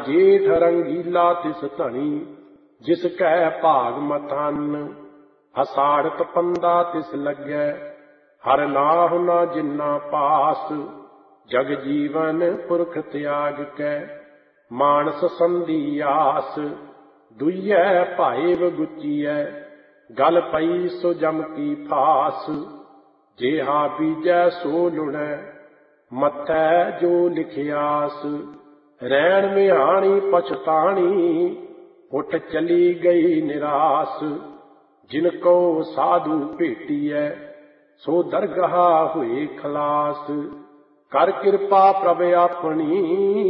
जेठ रंगीला तिस धनी, जिस कह भाग मथान। अषाढ़ तपंदा तिस लगे, हर नाहु न जिन्ना पास। जग जीवन पुरख त्याग कै, मानस संधि आस। दुइयै भाइव गुचियै, गल पई सो जम की फास। जेहा बीजै सो लुणै, मथै जो लिखियास। रैण मिहाणी पछताणी, उठ चली गई निरास। जिनको साधु भेटियै, सो दरगाह हुए खलास। कर किरपा प्रभ अपनी,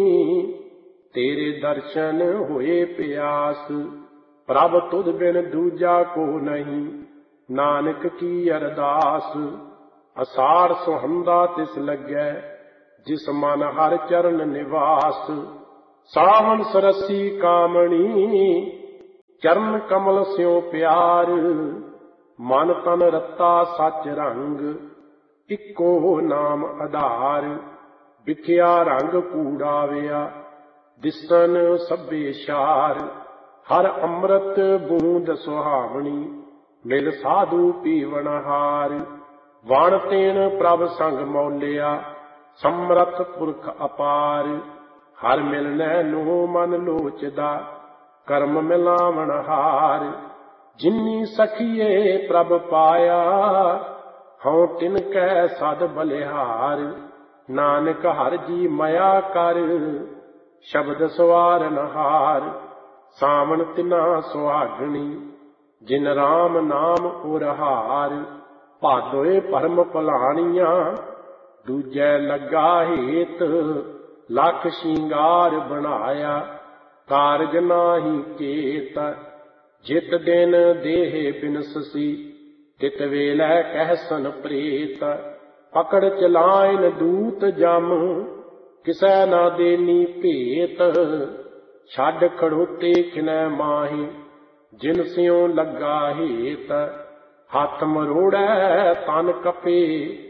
तेरे दर्शन होए प्यास। प्रभ तुध बिन दूजा को नहीं, नानक की अरदास। अषाढ़ सुहंदा तिस लगे, जिस मन हर चरण निवास। सावन सरसी कामणी, चरण कमल स्यों प्यार। मन तन रता सच रंग, इको नाम आधार। विख्या रंग कूड़ाविया, दिसन सभे शार। हर अमृत बूंद सुहावनी, मिल साधु पीवनहार। वण तेन प्रभ संग मौलिया, समरथ पुरख अपार। हर मिलनै नो मन लोचदा, कर्म मिलावण हार। जिन्नी सखिए प्रभ पाया, हऊँ तिनकै सद बलिहार। नानक हर जी मया कर, शब्द सवारन हार। सावन तिना सुहागणी, जिन राम नाम उरहार। भादोए भरम भलाणिया, दूजै लगा हेत। लख शिंगार बनाया, कारज नाही केत। जित दिन देह बिनससी, तित वेलै कहसन प्रेत। पकड़ चलाइन दूत जम, किसै ना देनी भेत। छड़ खड़ोते खिनै माही, जिन स्यों लगा हेत। हाथ मरोड़ै तन कपे,